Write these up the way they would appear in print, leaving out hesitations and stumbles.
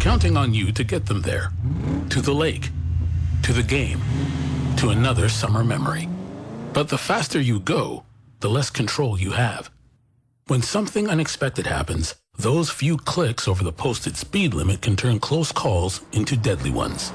counting on you to get them there. To the lake, to the game, to another summer memory. But the faster you go, the less control you have. When something unexpected happens, those few clicks over the posted speed limit can turn close calls into deadly ones.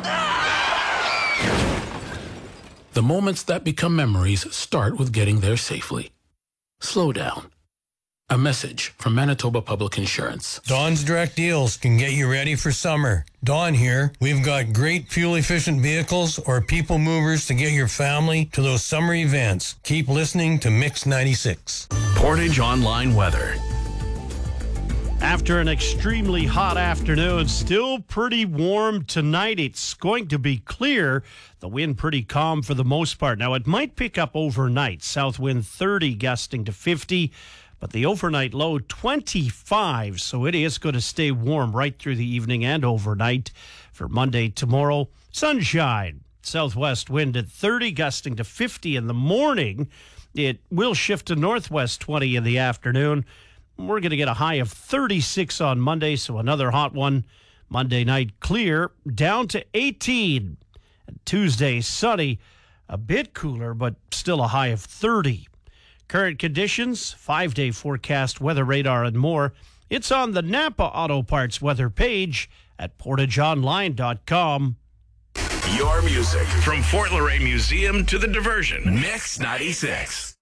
The moments that become memories start with getting there safely. Slow down. A message from Manitoba Public Insurance. Don's Direct Deals can get you ready for summer. Don here. We've got great fuel-efficient vehicles or people movers to get your family to those summer events. Keep listening to Mix 96. Portage Online weather. After an extremely hot afternoon, still pretty warm tonight. It's going to be clear. The wind pretty calm for the most part. Now, it might pick up overnight. South wind 30, gusting to 50. But the overnight low, 25, so it is going to stay warm right through the evening and overnight. For Monday, tomorrow, sunshine. Southwest wind at 30, gusting to 50 in the morning. It will shift to northwest 20 in the afternoon. We're going to get a high of 36 on Monday, so another hot one. Monday night, clear, down to 18. And Tuesday, sunny, a bit cooler, but still a high of 30. Current conditions, 5-day forecast, weather radar, and more. It's on the Napa Auto Parts weather page at portageonline.com. Your music from Fort Laurier Museum to the Diversion. Mix 96.